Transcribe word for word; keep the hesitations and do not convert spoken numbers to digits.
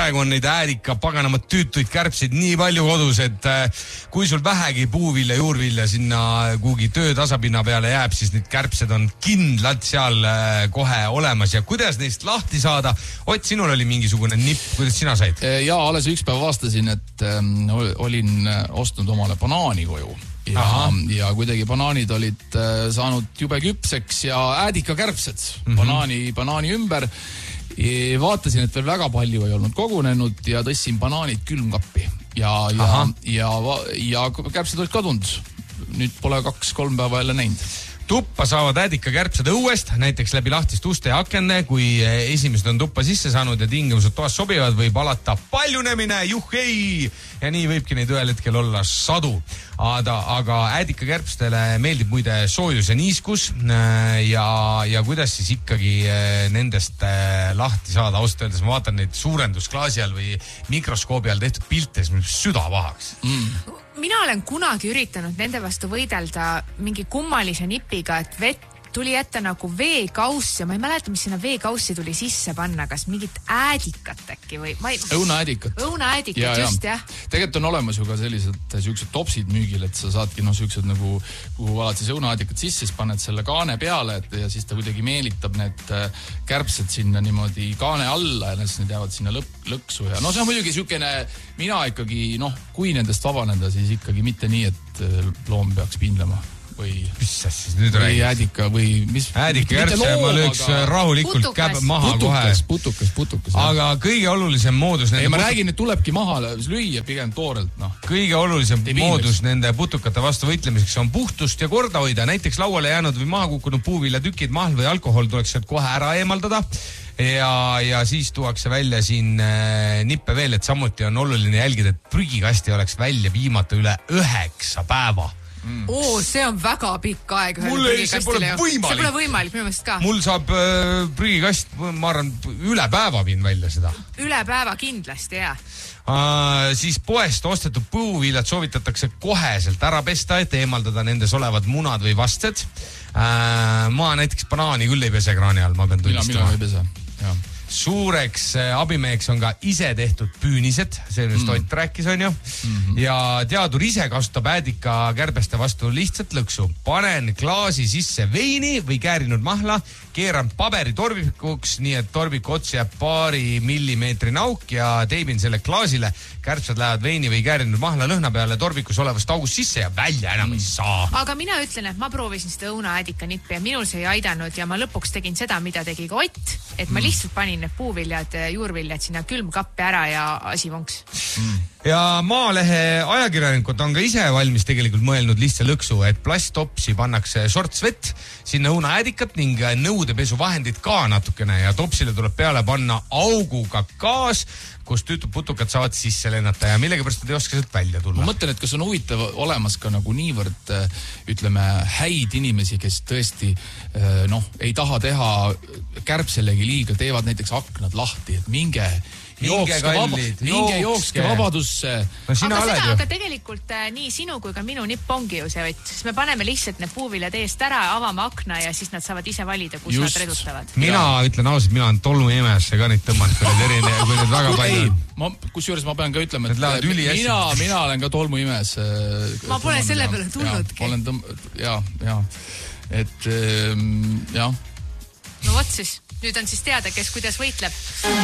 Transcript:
praegu on neid äärika paganama tüütuid kärbseid nii palju kodus, et kui sul vähegi puuvilja, juurvilja sinna kuhugi töö tasapinna peale jääb, siis need kärbsed on kindlalt seal kohe olemas. Ja kuidas neist lahti saada? Ott, sinul oli mingisugune nipp, kuidas sina said? Ja alles üks päev vastasin, et ähm, olin ostnud omale banaani koju. Ja, ja kuidagi banaanid olid äh, saanud jube küpseks ja äädikakärbsed mm-hmm. banaani, banaani ümber. Ja vaatasin, et veel väga palju ei olnud kogunenud ja tõssin banaanid külmkappi. Ja, ja, ja, ja kärbsed olid kadunud. Nüüd pole kaks-kolm päeva jälle näinud. Tuppa saavad äädika kärbsed õuest, näiteks läbi lahtist uste ja akende. Kui esimesed on tuppa sisse saanud ja tingimused toas sobivad, võib alata paljunemine, juhhei! Ja nii võibki neid ühel hetkel olla sadu. Aga, aga äädika kärbstele meeldib muide soojus ja niiskus ja, ja kuidas siis ikkagi nendest lahti saada. Ausalt öeldes ma vaatan neid suurendusklaasi all või mikroskoobi all tehtud pilte, siis mul süda pahaks. Mm. Mina olen kunagi üritanud nende vastu võidelda mingi kummalise nipiga, et vett tuli ette nagu veekauss ja ma ei mäleta, mis sinna veekaussi tuli sisse panna, kas mingit äädikat äkki või... Ma ei... Õunaäädikat. Õunaäädikat, ja, just, jah. Tegelikult on olemas ju ka sellised sellised topsid müügil, et sa saadki no sellised nagu, kuhu alad siis õunaäädikat sisse, siis paned selle kaane peale, et ja siis ta kuidagi meelitab need kärbsed sinna niimoodi kaane alla ja siis need jäävad sinna lõp, lõksu ja no see on muidugi sükene, mina ikkagi, noh, kui nendest vabaneda, siis ikkagi mitte nii, et loom peaks pindlema. Või, mis siis nüüd või äädika või mis äädika kärbse ma lööks aga... rahulikult käb maha putukas, kohe putukas, putukas aga kõige olulisem moodus ei, ma putuk... räägin, et tulebki maha lüüa pigem toorelt no. kõige olulisem moodus nende putukate vastu võitlemiseks on puhtust ja korda hoida, näiteks lauale jäänud või maha kukkunud puuviljatükid, mahl või alkohol tuleks sealt kohe ära eemaldada ja, ja siis tuuakse välja siin äh, nippe veel, et samuti on oluline jälgida, et prügikasti oleks välja viimata üle üheksa päeva. Mm. Oo, see on väga pikk aeg. Mul ei, see pole võimalik. See pole võimalik, minu mõttes ka. Mul saab äh, prügikast, ma arvan, üle päeva viin välja seda. Üle päeva kindlasti, jah. Uh, siis poest ostetud puuviljad soovitatakse koheselt ära pesta, et eemaldada nendes olevad munad või vastsed. Uh, ma näiteks banaani küll ei pese kraani all, ma pean tunnistama. Mina, mina ei pese, jah. Suureks abimeheks on ka ise tehtud püünised, see on just mm. Ott rääkis, on ju. Mm-hmm. Ja teadur ise kasutab äädika kärbeste vastu lihtsalt lõksu. Panen klaasi sisse veini või käärinud mahla, keeran paberi torbikuks, nii et torbiku ots jääb paari millimeetri auk ja teibin selle klaasile. Kärbsed lähevad veini või käärinud mahla lõhna peale torbikus olevast august sisse ja välja enam mm. ei saa. Aga mina ütlen, et ma proovisin seda õunaäädika nippi ja minul see ei aidanud ja ma lõpuks tegin seda, mida tegi ka Ott, et ma mm. lihtsalt panin need puuviljad, juurviljad sinna külmkappi ära ja asi vonks. Mm. Ja Maalehe ajakirjanikud on ka ise valmis tegelikult mõelnud lihtsa lõksu, et plasttopsi pannakse sorts vett, sinna õunaäädikat ning nõudepesuvahendid ka natukene ja topsile tuleb peale panna auguga gaas, kus tüütud putukad saavad sisse lennata ja millegipärast nad ei oska sealt välja tulla. Ma mõtlen, et kas on huvitav olemas ka nagu niivõrd, ütleme, häid inimesi, kes tõesti noh, ei taha teha kärbselegi liiga, teevad näiteks aknad lahti, et minge jookske, vaba, minge jookske vabadusse. No, aga, seda, aga tegelikult äh, nii sinu kui ka minu nipp ongi ju see, Ott. Siis me paneme lihtsalt need puuviljad eest ära, avame akna ja siis nad saavad ise valida, kus Just. Nad redutavad. Mina ja. ütlen ausalt, mina olen tolmuimesse ka neid tõmmanud, kui need erine, kui need väga palju. Ma, kusjuures ma pean ka ütlema, et mina, mina olen ka tolmuimes. Äh, ma pole selle peale tulnudki. Ja, olen tõmm... ja, ja. Et, ähm, jah. No vot siis. Nüüd on siis teada, kes kuidas võitleb.